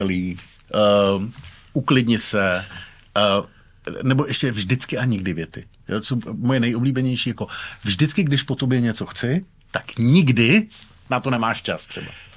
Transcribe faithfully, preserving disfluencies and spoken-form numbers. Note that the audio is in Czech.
uh, uklidni se, uh, nebo ještě vždycky a nikdy věty. Jo, co moje nejoblíbenější, jako vždycky, když po tobě něco chci, tak nikdy na to nemáš čas třeba.